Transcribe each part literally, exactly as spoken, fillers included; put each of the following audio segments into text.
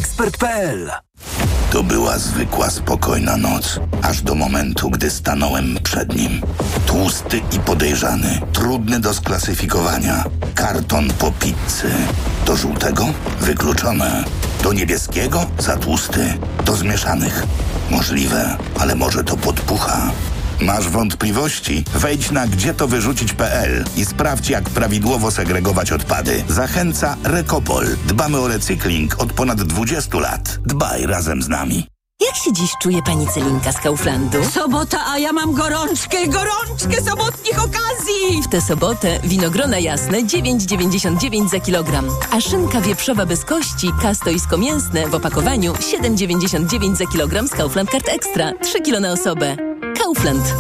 ekspert kropka pe el. To była zwykła, spokojna noc, aż do momentu, gdy stanąłem przed nim. Tłusty i podejrzany, trudny do sklasyfikowania. Karton po pizzy. Do żółtego? Wykluczone. Do niebieskiego? Za tłusty. Do zmieszanych? Możliwe, ale może to podpucha. Masz wątpliwości? Wejdź na gdzie to wyrzucić kropka pe el i sprawdź, jak prawidłowo segregować odpady. Zachęca Recopol. Dbamy o recykling od ponad dwudziestu lat. Dbaj razem z nami. Jak się dziś czuje pani Celinka z Kauflandu? Sobota, a ja mam gorączkę, gorączkę sobotnich okazji! W tę sobotę winogrona jasne dziewięć dziewięćdziesiąt dziewięć za kilogram, a szynka wieprzowa bez kości kastoisko-mięsne w opakowaniu siedem dziewięćdziesiąt dziewięć za kilogram z Kaufland Card Extra. trzy kilo na osobę. Kaufland.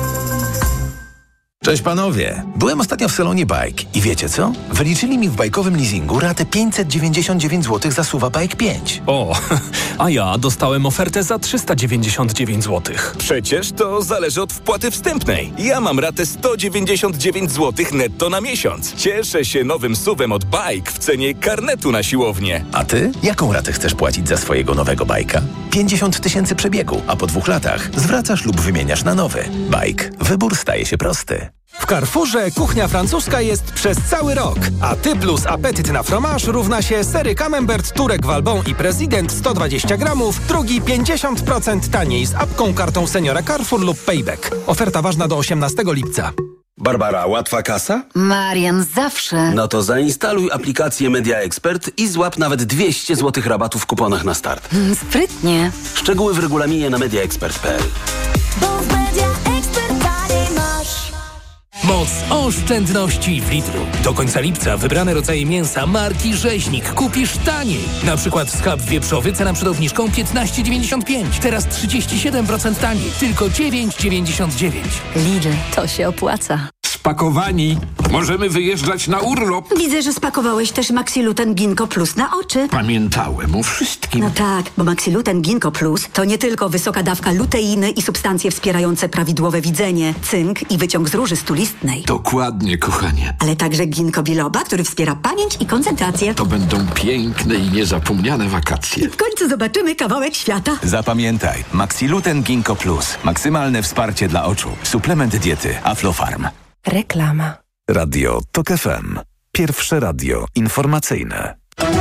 Cześć panowie, byłem ostatnio w salonie Bike i wiecie co? Wyliczyli mi w bajkowym leasingu ratę pięćset dziewięćdziesiąt dziewięć złotych za SUV-a Bike pięć. O, a ja dostałem ofertę za trzysta dziewięćdziesiąt dziewięć złotych. Przecież to zależy od wpłaty wstępnej. Ja mam ratę sto dziewięćdziesiąt dziewięć złotych netto na miesiąc. Cieszę się nowym SUV-em od Bike w cenie karnetu na siłownię. A ty? Jaką ratę chcesz płacić za swojego nowego bajka? pięćdziesiąt tysięcy przebiegu, a po dwóch latach zwracasz lub wymieniasz na nowy. Bike. Wybór staje się prosty. W Carrefourze kuchnia francuska jest przez cały rok, a ty plus apetyt na fromage równa się sery Camembert, Turek, Valbon i Prezydent sto dwadzieścia gramów, drugi pięćdziesiąt procent taniej z apką, kartą seniora Carrefour lub Payback. Oferta ważna do osiemnastego lipca. Barbara, łatwa kasa? Marian, zawsze. No to zainstaluj aplikację Media Expert i złap nawet dwieście złotych rabatu w kuponach na start. Mm, sprytnie. Szczegóły w regulaminie na media expert kropka pe el. Bo w Media Expert taniej masz. Moc oszczędności w Lidlu. Do końca lipca wybrane rodzaje mięsa marki Rzeźnik kupisz taniej. Na przykład schab wieprzowy, cena przed obniżką piętnaście dziewięćdziesiąt pięć. Teraz trzydzieści siedem procent taniej. Tylko dziewięć dziewięćdziesiąt dziewięć. Lidl, to się opłaca. Spakowani. Możemy wyjeżdżać na urlop. Widzę, że spakowałeś też Maxiluten Ginkgo Plus na oczy. Pamiętałem o wszystkim. No tak, bo Maxiluten Ginkgo Plus to nie tylko wysoka dawka luteiny i substancje wspierające prawidłowe widzenie, cynk i wyciąg z róży stulistnej. Dokładnie, kochanie. Ale także ginkgo biloba, który wspiera pamięć i koncentrację. To będą piękne i niezapomniane wakacje. W końcu zobaczymy kawałek świata. Zapamiętaj, Maxiluten Ginkgo Plus. Maksymalne wsparcie dla oczu. Suplement diety Aflofarm. Reklama. Radio TOK F M. Pierwsze radio informacyjne.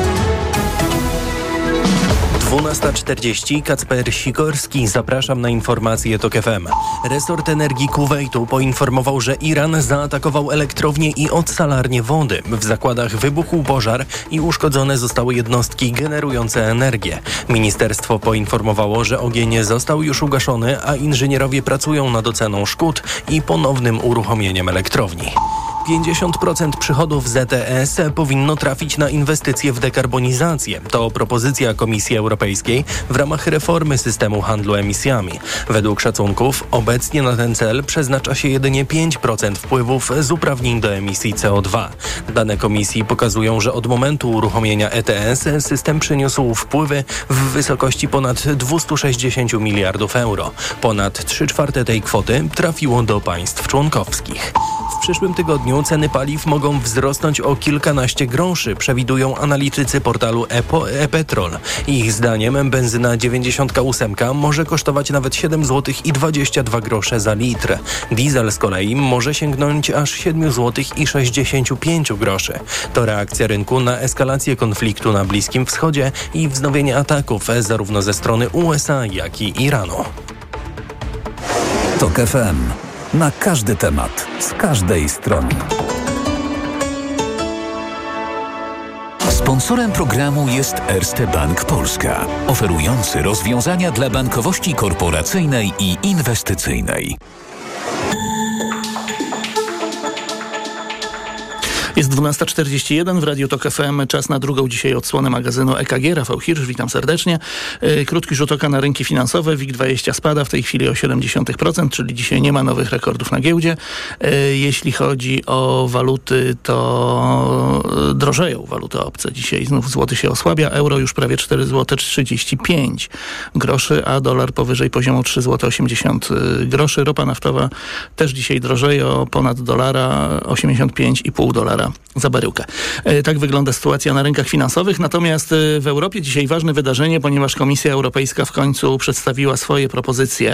dwunasta czterdzieści, Kacper Sikorski. Zapraszam na informacje TOK F M. Resort Energii Kuwejtu poinformował, że Iran zaatakował elektrownię i odsalarnię wody. W zakładach wybuchł pożar i uszkodzone zostały jednostki generujące energię. Ministerstwo poinformowało, że ogień został już ugaszony, a inżynierowie pracują nad oceną szkód i ponownym uruchomieniem elektrowni. pięćdziesiąt procent przychodów Z T S powinno trafić na inwestycje w dekarbonizację. To propozycja Komisji Europejskiej w ramach reformy systemu handlu emisjami. Według szacunków obecnie na ten cel przeznacza się jedynie pięć procent wpływów z uprawnień do emisji C O dwa. Dane Komisji pokazują, że od momentu uruchomienia E T S system przyniósł wpływy w wysokości ponad dwieście sześćdziesiąt miliardów euro. Ponad trzy czwarte tej kwoty trafiło do państw członkowskich. W przyszłym tygodniu ceny paliw mogą wzrosnąć o kilkanaście groszy, przewidują analitycy portalu e-Petrol. Ich zdaniem benzyna dziewięćdziesiąt osiem może kosztować nawet siedem złotych i dwadzieścia dwa grosze za litr. Diesel z kolei może sięgnąć aż siedem złotych i sześćdziesiąt pięć groszy. To reakcja rynku na eskalację konfliktu na Bliskim Wschodzie i wznowienie ataków zarówno ze strony U S A, jak i Iranu. TOK F M. Na każdy temat, z każdej strony. Sponsorem programu jest Erste Bank Polska, oferujący rozwiązania dla bankowości korporacyjnej i inwestycyjnej. Jest dwunasta czterdzieści jeden w Radiu TOK F M. Czas na drugą dzisiaj odsłonę magazynu E K G. Rafał Hirsch, witam serdecznie. Krótki rzut oka na rynki finansowe. WIG dwadzieścia spada w tej chwili o siedem dziesiątych procent, czyli dzisiaj nie ma nowych rekordów na giełdzie. Jeśli chodzi o waluty, to drożeją waluty obce. Dzisiaj znów złoty się osłabia. Euro już prawie cztery złote trzydzieści pięć groszy, a dolar powyżej poziomu trzy złote osiemdziesiąt groszy. Ropa naftowa też dzisiaj drożeje o ponad dolara, osiemdziesiąt pięć i pół dolara za, za baryłkę. Tak wygląda sytuacja na rynkach finansowych. Natomiast w Europie dzisiaj ważne wydarzenie, ponieważ Komisja Europejska w końcu przedstawiła swoje propozycje.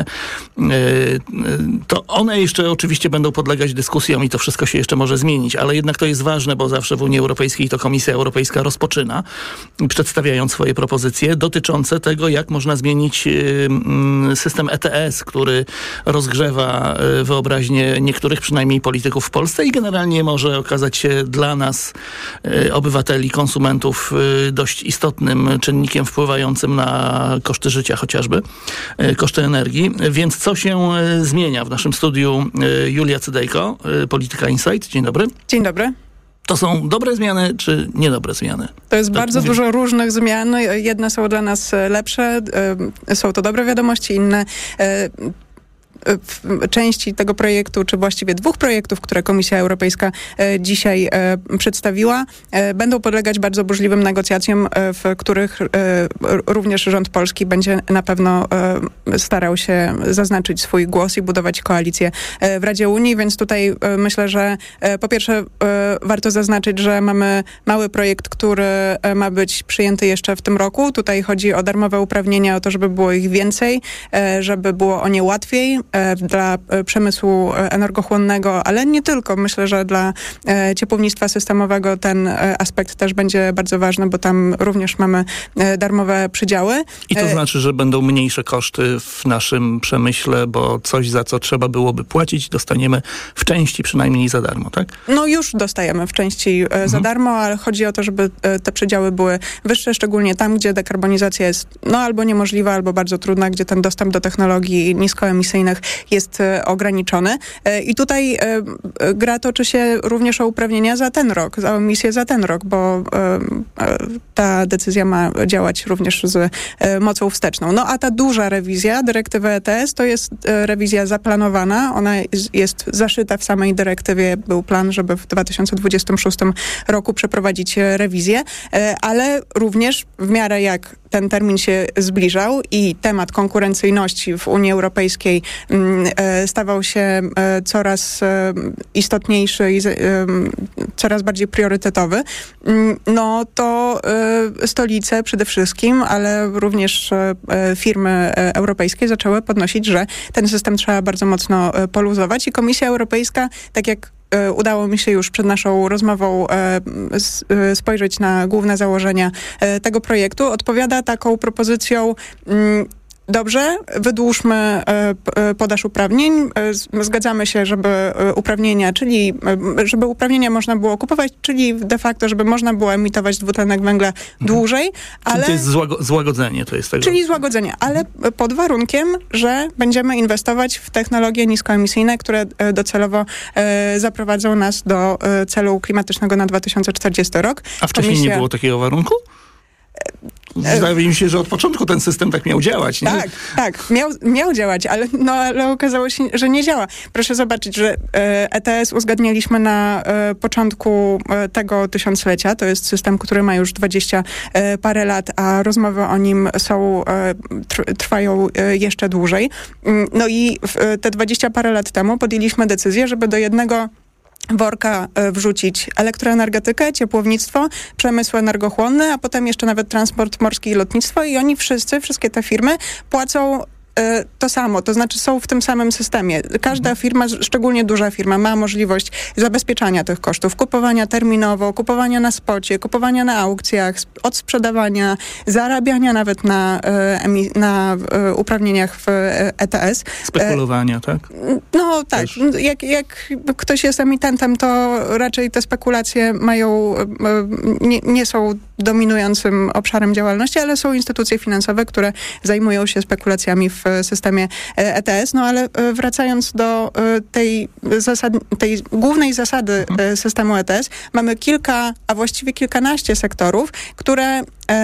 To one jeszcze oczywiście będą podlegać dyskusjom i to wszystko się jeszcze może zmienić, ale jednak to jest ważne, bo zawsze w Unii Europejskiej to Komisja Europejska rozpoczyna, przedstawiając swoje propozycje dotyczące tego, jak można zmienić system E T S, który rozgrzewa wyobraźnię niektórych przynajmniej polityków w Polsce i generalnie może okazać się dla nas, obywateli, konsumentów, dość istotnym czynnikiem wpływającym na koszty życia chociażby, koszty energii. Więc co się zmienia? W naszym studiu Julia Cydejko, Polityka Insight. Dzień dobry. Dzień dobry. To są dobre zmiany, czy niedobre zmiany? To jest tak bardzo mówię. Dużo różnych zmian. Jedne są dla nas lepsze, są to dobre wiadomości, inne w części tego projektu, czy właściwie dwóch projektów, które Komisja Europejska e, dzisiaj e, przedstawiła, e, będą podlegać bardzo burzliwym negocjacjom, e, w których e, również rząd polski będzie na pewno e, starał się zaznaczyć swój głos i budować koalicję e, w Radzie Unii, więc tutaj e, myślę, że e, po pierwsze e, warto zaznaczyć, że mamy mały projekt, który e, ma być przyjęty jeszcze w tym roku. Tutaj chodzi o darmowe uprawnienia, o to, żeby było ich więcej, e, żeby było o nie łatwiej, dla przemysłu energochłonnego, ale nie tylko. Myślę, że dla ciepłownictwa systemowego ten aspekt też będzie bardzo ważny, bo tam również mamy darmowe przydziały. I to znaczy, że będą mniejsze koszty w naszym przemyśle, bo coś, za co trzeba byłoby płacić, dostaniemy w części przynajmniej za darmo, tak? No już dostajemy w części mhm. za darmo, ale chodzi o to, żeby te przydziały były wyższe, szczególnie tam, gdzie dekarbonizacja jest no albo niemożliwa, albo bardzo trudna, gdzie ten dostęp do technologii niskoemisyjnych jest ograniczony. I tutaj gra toczy się również o uprawnienia za ten rok, za emisję za ten rok, bo ta decyzja ma działać również z mocą wsteczną. No a ta duża rewizja dyrektywy E T S to jest rewizja zaplanowana. Ona jest zaszyta w samej dyrektywie. Był plan, żeby w dwa tysiące dwudziestym szóstym roku przeprowadzić rewizję, ale również w miarę jak ten termin się zbliżał i temat konkurencyjności w Unii Europejskiej stawał się coraz istotniejszy i coraz bardziej priorytetowy, no to stolice przede wszystkim, ale również firmy europejskie zaczęły podnosić, że ten system trzeba bardzo mocno poluzować i Komisja Europejska, tak jak udało mi się już przed naszą rozmową spojrzeć na główne założenia tego projektu, odpowiada taką propozycją: dobrze, wydłużmy podaż uprawnień. Zgadzamy się, żeby uprawnienia, czyli żeby uprawnienia można było kupować, czyli de facto, żeby można było emitować dwutlenek węgla dłużej, ale... To jest złago- złagodzenie, to jest tego. Czyli złagodzenie, ale pod warunkiem, że będziemy inwestować w technologie niskoemisyjne, które docelowo zaprowadzą nas do celu klimatycznego na dwa tysiące czterdziesty rok. A wcześniej Komisja... nie było takiego warunku? Zdaje mi się, że od początku ten system tak miał działać, nie? Tak, tak, miał, miał działać, ale, no, ale okazało się, że nie działa. Proszę zobaczyć, że E T S uzgadnialiśmy na e, początku e, tego tysiąclecia. To jest system, który ma już dwadzieścia e, parę lat, a rozmowy o nim są, e, tr- trwają e, jeszcze dłużej. No i w, e, te dwadzieścia parę lat temu podjęliśmy decyzję, żeby do jednego worka wrzucić elektroenergetykę, ciepłownictwo, przemysł energochłonny, a potem jeszcze nawet transport morski i lotnictwo i oni wszyscy, wszystkie te firmy płacą to samo, to znaczy są w tym samym systemie. Każda firma, szczególnie duża firma, ma możliwość zabezpieczania tych kosztów, kupowania terminowo, kupowania na spocie, kupowania na aukcjach, odsprzedawania, zarabiania nawet na, na uprawnieniach w E T S. Spekulowania, tak? No tak. Jak, jak ktoś jest emitentem, to raczej te spekulacje mają, nie, nie są dominującym obszarem działalności, ale są instytucje finansowe, które zajmują się spekulacjami w systemie E T S. No ale wracając do tej, zasad, tej głównej zasady systemu E T S, mamy kilka, a właściwie kilkanaście sektorów, które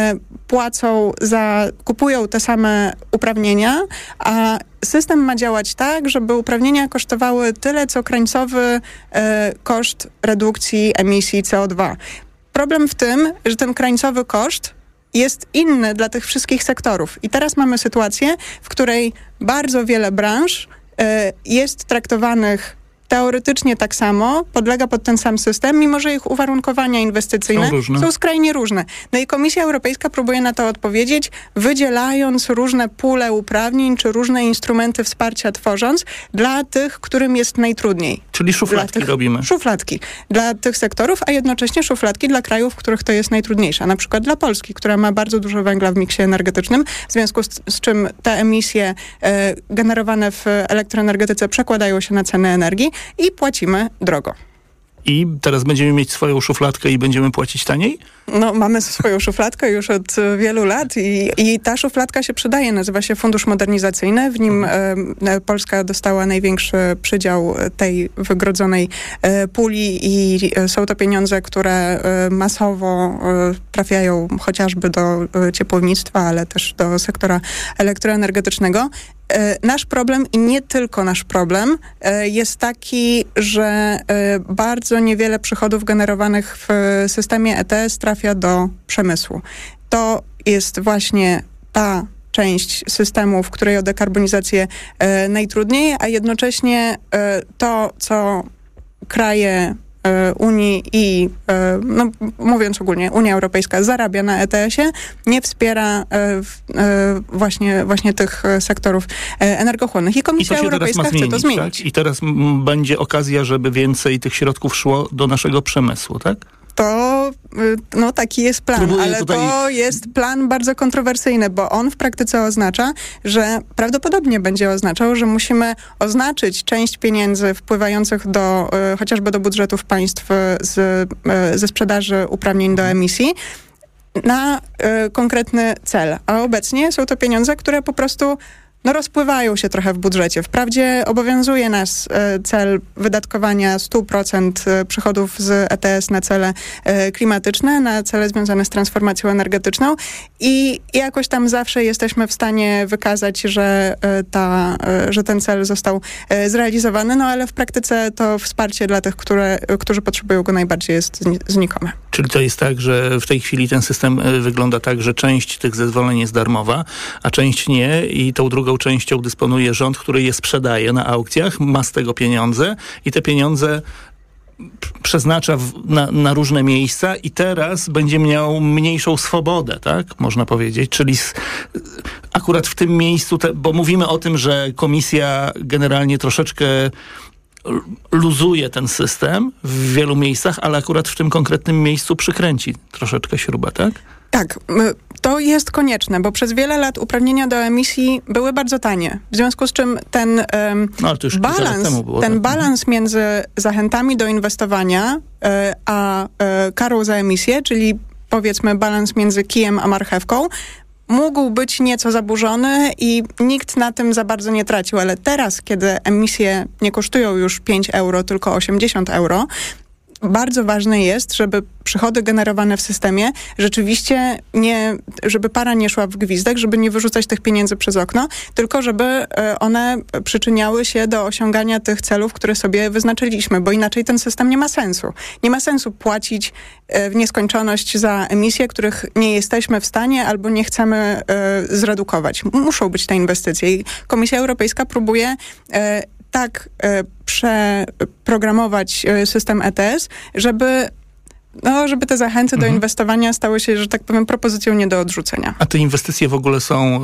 płacą za, kupują te same uprawnienia, a system ma działać tak, żeby uprawnienia kosztowały tyle, co krańcowy koszt redukcji emisji C O dwa. Problem w tym, że ten krańcowy koszt jest inny dla tych wszystkich sektorów. I teraz mamy sytuację, w której bardzo wiele branż y, jest traktowanych teoretycznie tak samo, podlega pod ten sam system, mimo że ich uwarunkowania inwestycyjne są, są skrajnie różne. No i Komisja Europejska próbuje na to odpowiedzieć, wydzielając różne pule uprawnień, czy różne instrumenty wsparcia tworząc dla tych, którym jest najtrudniej. Czyli szufladki tych, robimy. Szufladki dla tych sektorów, a jednocześnie szufladki dla krajów, w których to jest najtrudniejsze. Na przykład dla Polski, która ma bardzo dużo węgla w miksie energetycznym, w związku z, z czym te emisje e, generowane w elektroenergetyce przekładają się na ceny energii i płacimy drogo. I teraz będziemy mieć swoją szufladkę i będziemy płacić taniej? No, mamy swoją szufladkę już od wielu lat i, i ta szufladka się przydaje. Nazywa się Fundusz Modernizacyjny. W nim e, Polska dostała największy przydział tej wygrodzonej e, puli i e, są to pieniądze, które e, masowo e, trafiają chociażby do e, ciepłownictwa, ale też do sektora elektroenergetycznego. Nasz problem i nie tylko nasz problem jest taki, że bardzo niewiele przychodów generowanych w systemie E T S trafia do przemysłu. To jest właśnie ta część systemu, w której o dekarbonizację najtrudniej, a jednocześnie to, co kraje Unii i, no mówiąc ogólnie, Unia Europejska zarabia na E T S-ie, nie wspiera właśnie, właśnie tych sektorów energochłonnych. I Komisja I to Europejska zmienić, chce to zmienić. Tak? I teraz m- będzie okazja, żeby więcej tych środków szło do naszego przemysłu, tak? To, no taki jest plan, Próbuję ale tutaj... to jest plan bardzo kontrowersyjny, bo on w praktyce oznacza, że prawdopodobnie będzie oznaczał, że musimy oznaczyć część pieniędzy wpływających do, chociażby do budżetów państw z, ze sprzedaży uprawnień do emisji na konkretny cel. A obecnie są to pieniądze, które po prostu no rozpływają się trochę w budżecie. Wprawdzie obowiązuje nas e, cel wydatkowania sto procent przychodów z E T S na cele e, klimatyczne, na cele związane z transformacją energetyczną i jakoś tam zawsze jesteśmy w stanie wykazać, że, e, ta, e, że ten cel został e, zrealizowany, no ale w praktyce to wsparcie dla tych, które, którzy potrzebują go najbardziej jest znikome. Czyli to jest tak, że w tej chwili ten system e, wygląda tak, że część tych zezwoleń jest darmowa, a część nie i tą drugą częścią dysponuje rząd, który je sprzedaje na aukcjach, ma z tego pieniądze i te pieniądze przeznacza w, na, na różne miejsca i teraz będzie miał mniejszą swobodę, tak? Można powiedzieć. Czyli z, akurat w tym miejscu, te, bo mówimy o tym, że komisja generalnie troszeczkę luzuje ten system w wielu miejscach, ale akurat w tym konkretnym miejscu przykręci troszeczkę śrubę, tak? Tak, to jest konieczne, bo przez wiele lat uprawnienia do emisji były bardzo tanie. W związku z czym ten um, no, to już balans, temu było, ten tak. balans między zachętami do inwestowania e, a e, karą za emisję, czyli powiedzmy balans między kijem a marchewką, mógł być nieco zaburzony i nikt na tym za bardzo nie tracił, ale teraz, kiedy emisje nie kosztują już pięć euro, tylko osiemdziesiąt euro, bardzo ważne jest, żeby przychody generowane w systemie rzeczywiście nie, żeby para nie szła w gwizdek, żeby nie wyrzucać tych pieniędzy przez okno, tylko żeby one przyczyniały się do osiągania tych celów, które sobie wyznaczyliśmy, bo inaczej ten system nie ma sensu. Nie ma sensu płacić w nieskończoność za emisje, których nie jesteśmy w stanie albo nie chcemy zredukować. Muszą być te inwestycje i Komisja Europejska próbuje tak e, przeprogramować e, system E T S, żeby, no, żeby te zachęty mhm. do inwestowania stały się, że tak powiem, propozycją nie do odrzucenia. A te inwestycje w ogóle są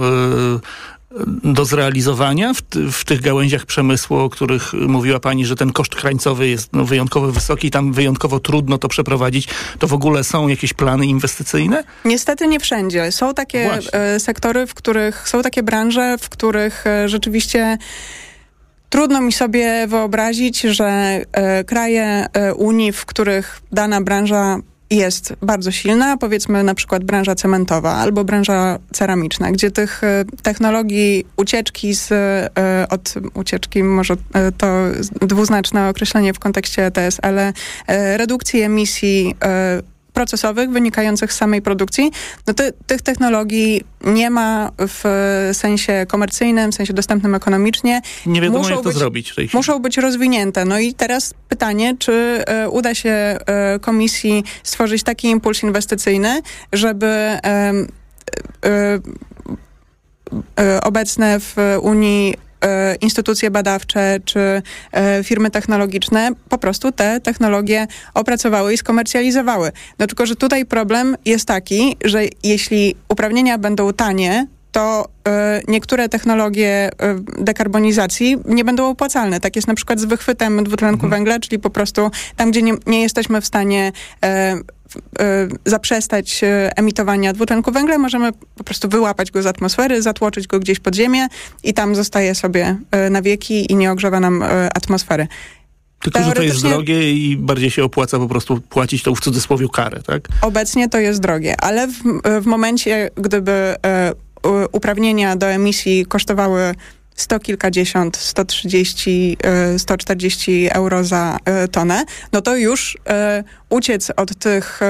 y, do zrealizowania w, w tych gałęziach przemysłu, o których mówiła pani, że ten koszt krańcowy jest no, wyjątkowo wysoki, tam wyjątkowo trudno to przeprowadzić. To w ogóle są jakieś plany inwestycyjne? Niestety nie wszędzie. Są takie e, sektory, w których, są takie branże, w których e, rzeczywiście trudno mi sobie wyobrazić, że e, kraje e, Unii, w których dana branża jest bardzo silna, powiedzmy na przykład branża cementowa albo branża ceramiczna, gdzie tych e, technologii ucieczki z, e, od ucieczki, może e, to dwuznaczne określenie w kontekście E T S, ale e, redukcji emisji e, procesowych wynikających z samej produkcji, no to tych technologii nie ma w sensie komercyjnym, w sensie dostępnym ekonomicznie. Nie wiadomo, muszą jak to być, zrobić w tej chwili. Muszą być rozwinięte. No i teraz pytanie, czy e, uda się e, komisji stworzyć taki impuls inwestycyjny, żeby e, e, e, obecne w Unii e, instytucje badawcze czy e, firmy technologiczne po prostu te technologie opracowały i skomercjalizowały. No tylko, że tutaj problem jest taki, że jeśli uprawnienia będą tanie, to y, niektóre technologie y, dekarbonizacji nie będą opłacalne. Tak jest na przykład z wychwytem dwutlenku mhm. węgla, czyli po prostu tam, gdzie nie, nie jesteśmy w stanie y, y, zaprzestać y, emitowania dwutlenku węgla, możemy po prostu wyłapać go z atmosfery, zatłoczyć go gdzieś pod ziemię i tam zostaje sobie y, na wieki i nie ogrzewa nam y, atmosfery. Tylko, że to jest drogie i bardziej się opłaca po prostu płacić tą w cudzysłowie karę, tak? Obecnie to jest drogie, ale w, w momencie, gdyby y, uprawnienia do emisji kosztowały sto kilkadziesiąt, sto trzydzieści, sto czterdzieści euro za tonę, no to już uciec od tych,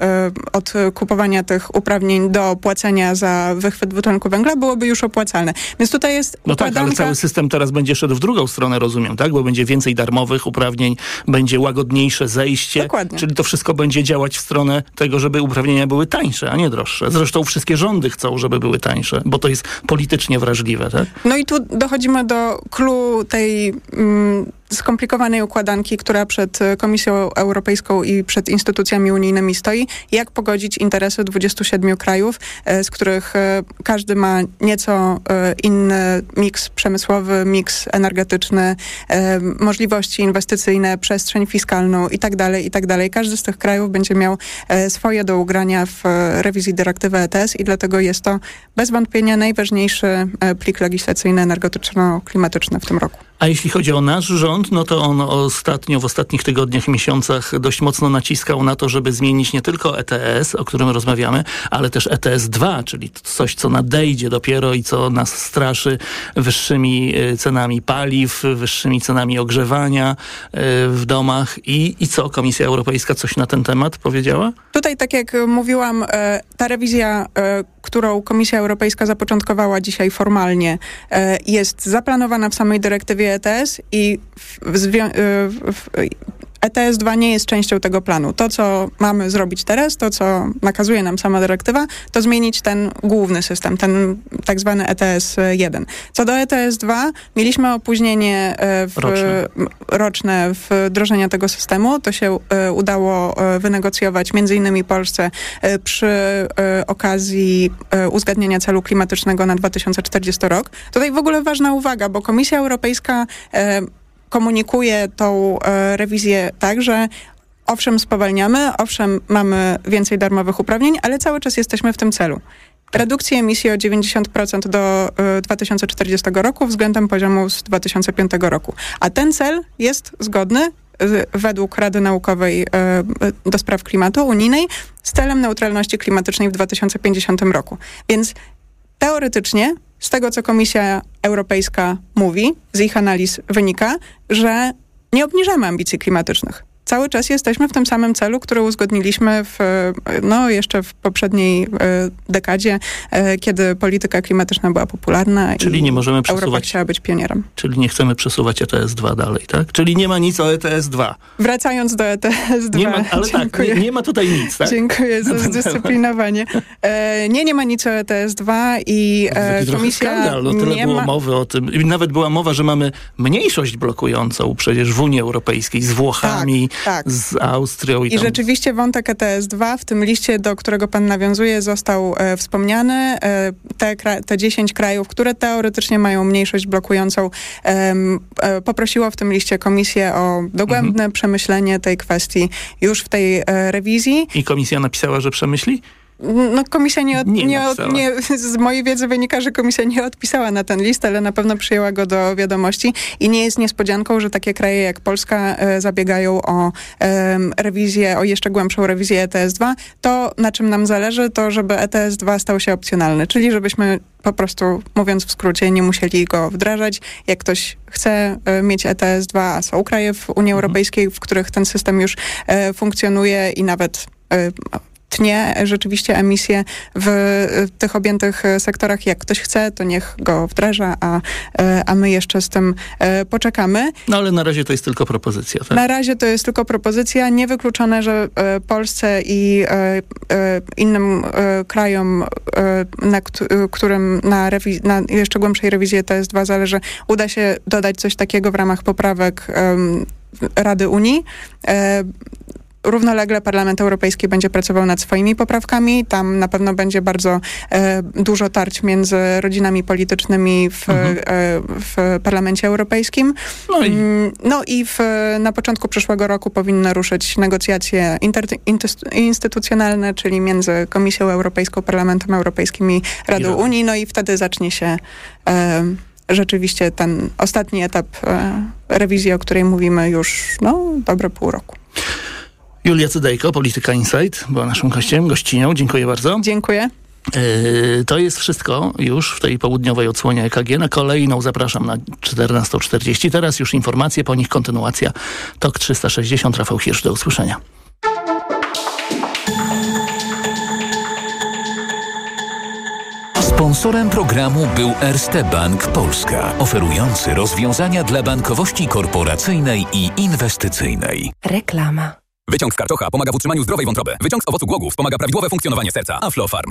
od kupowania tych uprawnień do płacenia za wychwyt dwutlenku węgla byłoby już opłacalne. Więc tutaj jest No układanka... tak, ale cały system teraz będzie szedł w drugą stronę, rozumiem, tak? Bo będzie więcej darmowych uprawnień, będzie łagodniejsze zejście. Dokładnie. Czyli to wszystko będzie działać w stronę tego, żeby uprawnienia były tańsze, a nie droższe. Zresztą wszystkie rządy chcą, żeby były tańsze, bo to jest politycznie wrażliwe, tak? No i tu dochodzimy do clou tej mm, skomplikowanej układanki, która przed Komisją Europejską i przed instytucjami unijnymi stoi. Jak pogodzić interesy dwudziestu siedmiu krajów, z których każdy ma nieco inny miks przemysłowy, miks energetyczny, możliwości inwestycyjne, przestrzeń fiskalną i tak dalej, i tak dalej. Każdy z tych krajów będzie miał swoje do ugrania w rewizji dyrektywy E T S i dlatego jest to bez wątpienia najważniejszy plik legislacyjny energetyczno-klimatyczny w tym roku. A jeśli chodzi o nasz rząd, no to on ostatnio, w ostatnich tygodniach, miesiącach dość mocno naciskał na to, żeby zmienić nie tylko E T S, o którym rozmawiamy, ale też E T S dwa, czyli coś, co nadejdzie dopiero i co nas straszy wyższymi cenami paliw, wyższymi cenami ogrzewania w domach. I, i co? Komisja Europejska coś na ten temat powiedziała? Tutaj, tak jak mówiłam, ta rewizja, którą Komisja Europejska zapoczątkowała dzisiaj formalnie, jest zaplanowana w samej dyrektywie E T S i w, w, w, E T S dwa nie jest częścią tego planu. To, co mamy zrobić teraz, to, co nakazuje nam sama dyrektywa, to zmienić ten główny system, ten tak zwany E T S jeden. Co do E T S dwa, mieliśmy opóźnienie w, roczne. roczne w wdrożeniu tego systemu. To się udało wynegocjować między innymi Polsce przy okazji uzgadniania celu klimatycznego na dwa tysiące czterdziesty rok. Tutaj w ogóle ważna uwaga, bo Komisja Europejska komunikuje tą e, rewizję tak, że owszem spowalniamy, owszem mamy więcej darmowych uprawnień, ale cały czas jesteśmy w tym celu. Redukcji emisji o dziewięćdziesiąt procent do e, dwa tysiące czterdziestego roku względem poziomu z dwa tysiące piątego roku. A ten cel jest zgodny z, według Rady Naukowej e, do Spraw Klimatu unijnej z celem neutralności klimatycznej w dwa tysiące pięćdziesiątym roku. Więc teoretycznie z tego, co Komisja Europejska mówi, z ich analiz wynika, że nie obniżamy ambicji klimatycznych. Cały czas jesteśmy w tym samym celu, który uzgodniliśmy w, no, jeszcze w poprzedniej e, dekadzie, e, kiedy polityka klimatyczna była popularna. Czyli i nie możemy przesuwać. Europa chciała być pionierem. Czyli nie chcemy przesuwać E T S dwa dalej, tak? Czyli nie ma nic o E T S dwa. Wracając do E T S dwa. Nie ma, ale tak, nie, nie ma tutaj nic, tak? Dziękuję za zdyscyplinowanie. E, nie, nie ma nic o E T S dwa i e, komisja skandal, no tyle nie było ma... mowy o tym. I nawet była mowa, że mamy mniejszość blokującą przecież w Unii Europejskiej z Włochami, tak. Tak. z Austrią. I, I tam... rzeczywiście wątek E T S dwa w tym liście, do którego pan nawiązuje, został e, wspomniany. E, te, te dziesięć krajów, które teoretycznie mają mniejszość blokującą, e, e, poprosiło w tym liście komisję o dogłębne mhm. przemyślenie tej kwestii już w tej e, rewizji. I komisja napisała, że przemyśli? No komisja nie, od, nie, nie, od, nie z mojej wiedzy wynika, że komisja nie odpisała na ten list, ale na pewno przyjęła go do wiadomości i nie jest niespodzianką, że takie kraje jak Polska e, zabiegają o e, rewizję, o jeszcze głębszą rewizję E T S dwa. To, na czym nam zależy, to żeby E T S dwa stał się opcjonalny, czyli żebyśmy po prostu, mówiąc w skrócie, nie musieli go wdrażać. Jak ktoś chce e, mieć E T S dwa, a są kraje w Unii Europejskiej, w których ten system już e, funkcjonuje i nawet e, tnie rzeczywiście emisje w tych objętych sektorach. Jak ktoś chce, to niech go wdraża, a, a my jeszcze z tym poczekamy. No ale na razie to jest tylko propozycja, tak? Na razie to jest tylko propozycja. Niewykluczone, że Polsce i innym krajom, na którym na, rewiz- na jeszcze głębszej rewizji E T S dwa zależy, uda się dodać coś takiego w ramach poprawek Rady Unii. Równolegle Parlament Europejski będzie pracował nad swoimi poprawkami. Tam na pewno będzie bardzo e, dużo tarć między rodzinami politycznymi w, mhm. e, w Parlamencie Europejskim. No i, no i w, na początku przyszłego roku powinny ruszyć negocjacje inter, instytucjonalne, czyli między Komisją Europejską, Parlamentem Europejskim i Radą I Unii. No i wtedy zacznie się e, rzeczywiście ten ostatni etap e, rewizji, o której mówimy już no, dobre pół roku. Julia Cydejko, Polityka Insight, była naszym gościem, gościnią. Dziękuję bardzo. Dziękuję. Yy, to jest wszystko już w tej południowej odsłonie E K G. Na kolejną zapraszam na czternasta czterdzieści. Teraz już informacje, po nich kontynuacja. Tok trzysta sześćdziesiąt, Rafał Hirsch. Do usłyszenia. Sponsorem programu był Erste Bank Polska, oferujący rozwiązania dla bankowości korporacyjnej i inwestycyjnej. Reklama. Wyciąg z karczocha pomaga w utrzymaniu zdrowej wątroby. Wyciąg z owocu głogów pomaga prawidłowe funkcjonowanie serca. Aflofarm.